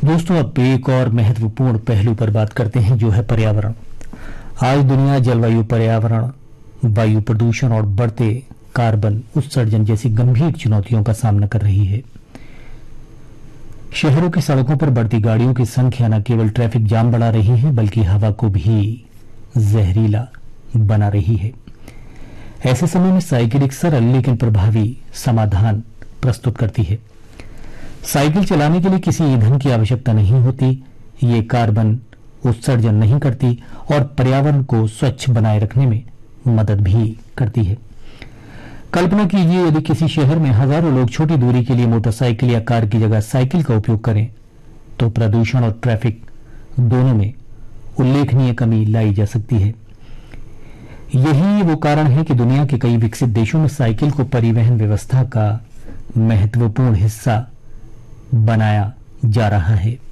दोस्तों, अब एक और महत्वपूर्ण पहलू पर बात करते हैं, जो है पर्यावरण। आज दुनिया जलवायु, पर्यावरण, वायु प्रदूषण और बढ़ते कार्बन उत्सर्जन जैसी गंभीर चुनौतियों का सामना कर रही है। शहरों की सड़कों पर बढ़ती गाड़ियों की संख्या न केवल ट्रैफिक जाम बढ़ा रही है, बल्कि हवा को भी जहरीला बना रही है। ऐसे समय में साइकिल एक सरल लेकिन प्रभावी समाधान प्रस्तुत करती है। साइकिल चलाने के लिए किसी ईंधन की आवश्यकता नहीं होती, ये कार्बन उत्सर्जन नहीं करती और पर्यावरण को स्वच्छ बनाए रखने में मदद भी करती है। कल्पना कीजिए, यदि किसी शहर में हजारों लोग छोटी दूरी के लिए मोटरसाइकिल या कार की जगह साइकिल का उपयोग करें, तो प्रदूषण और ट्रैफिक दोनों में उल्लेखनीय कमी लाई जा सकती है। यही वो कारण है कि दुनिया के कई विकसित देशों में साइकिल को परिवहन व्यवस्था का महत्वपूर्ण हिस्सा बनाया जा रहा है।